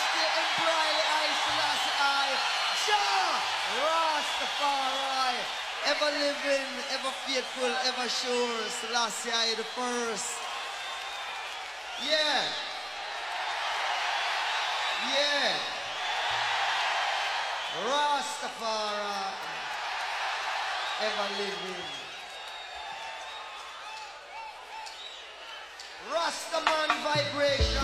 Majesty Emperor I Selassie I Jah Rastafari. Ever living, ever faithful, ever sure. Selassie I the first. Yeah. Yeah. Rastafari. Ever living. Rastaman vibration.